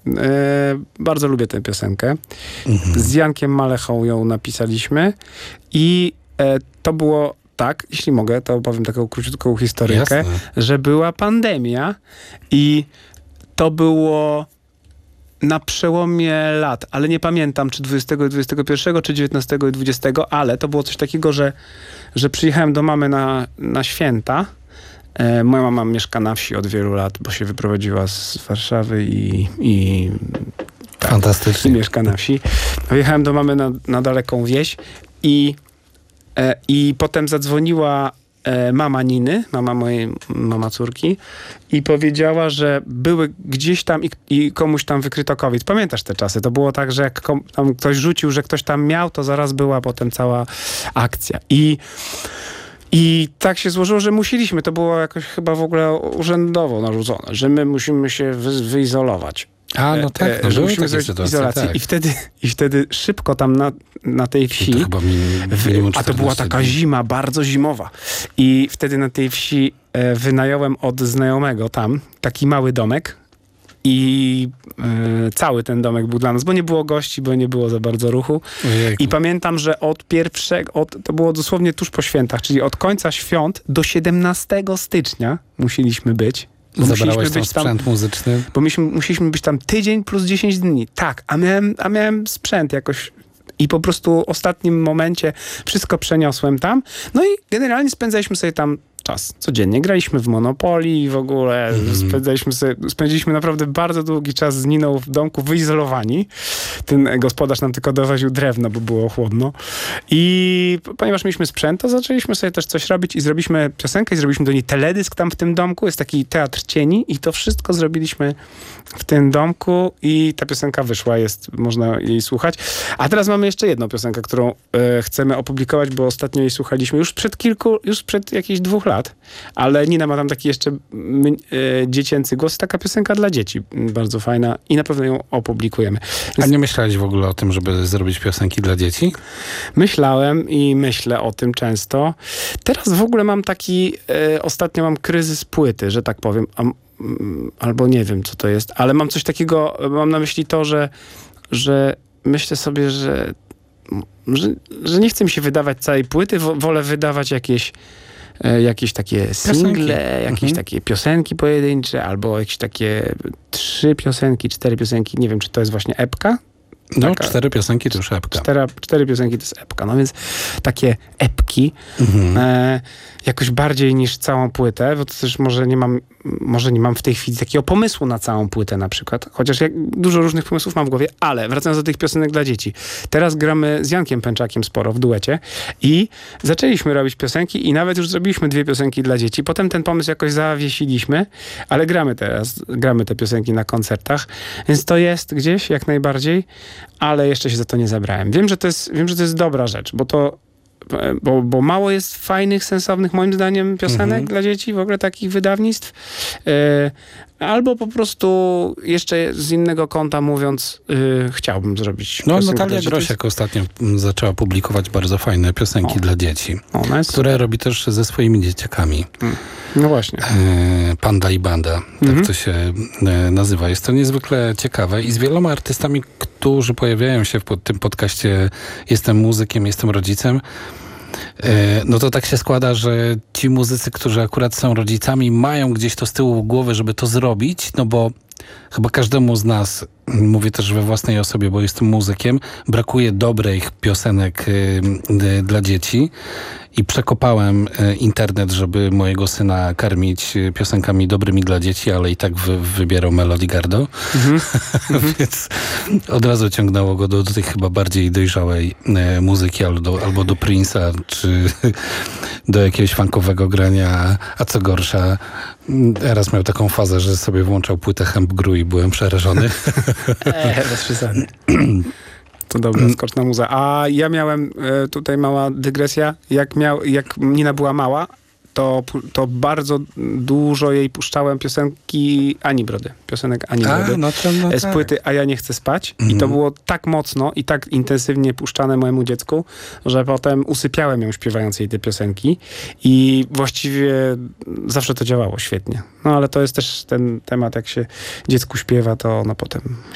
Bardzo lubię tę piosenkę. Z Jankiem Malechą ją napisaliśmy i to było tak, jeśli mogę, to opowiem taką króciutką historyjkę, że była pandemia i to było na przełomie lat, ale nie pamiętam, czy 20 i 21, czy 19 i 20, ale to było coś takiego, że przyjechałem do mamy na święta. Moja mama mieszka na wsi od wielu lat, bo się wyprowadziła z Warszawy i fantastycznie. I mieszka na wsi. Wyjechałem do mamy na daleką wieś i potem zadzwoniła mama Niny, mama córki i powiedziała, że były gdzieś tam i komuś tam wykryto COVID. Pamiętasz te czasy? To było tak, że jak tam ktoś rzucił, że ktoś tam miał, to zaraz była potem cała akcja. I tak się złożyło, że musieliśmy, to było jakoś chyba w ogóle urzędowo narzucone, że my musimy się wyizolować. No tak, że musimy zrobić izolację. Tak. I wtedy szybko tam na tej wsi, to chyba a to była taka zima, bardzo zimowa. I wtedy na tej wsi wynająłem od znajomego tam taki mały domek i cały ten domek był dla nas, bo nie było gości, bo nie było za bardzo ruchu. Ojejku. I pamiętam, że to było dosłownie tuż po świętach, czyli od końca świąt do 17 stycznia musieliśmy być. Zabrałeś tam sprzęt muzyczny? Bo musieliśmy być tam tydzień plus 10 dni. Tak, a miałem sprzęt jakoś i po prostu w ostatnim momencie wszystko przeniosłem tam. No i generalnie spędzaliśmy sobie tam czas. Codziennie graliśmy w Monopoly i w ogóle spędziliśmy naprawdę bardzo długi czas z Niną w domku wyizolowani. Ten gospodarz nam tylko dowoził drewno, bo było chłodno. I ponieważ mieliśmy sprzęt, to zaczęliśmy sobie też coś robić i zrobiliśmy piosenkę i zrobiliśmy do niej teledysk tam w tym domku. Jest taki teatr cieni i to wszystko zrobiliśmy w tym domku i ta piosenka wyszła, można jej słuchać. A teraz mamy jeszcze jedną piosenkę, którą chcemy opublikować, bo ostatnio jej słuchaliśmy już przed jakichś 2 lat. Ale Nina ma tam taki jeszcze dziecięcy głos. Taka piosenka dla dzieci. Bardzo fajna i na pewno ją opublikujemy. A nie myślałeś w ogóle o tym, żeby zrobić piosenki dla dzieci? Myślałem i myślę o tym często. Teraz w ogóle mam ostatnio mam kryzys płyty, że tak powiem. Albo nie wiem, co to jest, ale mam coś takiego, mam na myśli to, że myślę sobie, że nie chcę mi się wydawać całej płyty, wolę wydawać jakieś takie single, jakieś takie piosenki pojedyncze, albo jakieś takie 3 piosenki, 4 piosenki. Nie wiem, czy to jest właśnie epka? No, 4 piosenki to już epka. 4 piosenki to jest epka. No więc takie epki jakoś bardziej niż całą płytę, bo to też może nie mam w tej chwili takiego pomysłu na całą płytę na przykład. Chociaż dużo różnych pomysłów mam w głowie, ale wracając do tych piosenek dla dzieci. Teraz gramy z Jankiem Pęczakiem sporo w duecie i zaczęliśmy robić piosenki i nawet już zrobiliśmy 2 piosenki dla dzieci. Potem ten pomysł jakoś zawiesiliśmy, ale gramy te piosenki na koncertach, więc to jest gdzieś jak najbardziej, ale jeszcze się za to nie zabrałem. Wiem, że to jest dobra rzecz, bo mało jest fajnych, sensownych, moim zdaniem, piosenek dla dzieci, w ogóle takich wydawnictw. Albo po prostu jeszcze z innego kąta mówiąc, chciałbym zrobić piosenkę. Natalia Grosiak ostatnio zaczęła publikować bardzo fajne piosenki dla dzieci, które robi też ze swoimi dzieciakami. No właśnie. Panda i Banda, tak to się nazywa. Jest to niezwykle ciekawe i z wieloma artystami, którzy pojawiają się w tym podcaście Jestem muzykiem, jestem rodzicem, no to tak się składa, że ci muzycy, którzy akurat są rodzicami, mają gdzieś to z tyłu głowy, żeby to zrobić, no bo chyba każdemu z nas, mówię też we własnej osobie, bo jestem muzykiem, brakuje dobrych piosenek dla dzieci i przekopałem internet, żeby mojego syna karmić piosenkami dobrymi dla dzieci, ale i tak wybierał Melody Gardot. Więc od razu ciągnęło go do tej chyba bardziej dojrzałej muzyki, albo do Prince'a, czy do jakiegoś funkowego grania, a co gorsza, raz miał taką fazę, że sobie włączał płytę Hemp Gru i byłem przerażony. Bez przesady. To dobra, skoczna muza. A ja miałem, tutaj mała dygresja, jak Nina była mała, to bardzo dużo jej puszczałem piosenek Ani Brody. Z płyty A ja nie chcę spać. I to było tak mocno i tak intensywnie puszczane mojemu dziecku, że potem usypiałem ją śpiewając jej te piosenki i właściwie zawsze to działało świetnie. No ale to jest też ten temat, jak się dziecku śpiewa, to ono potem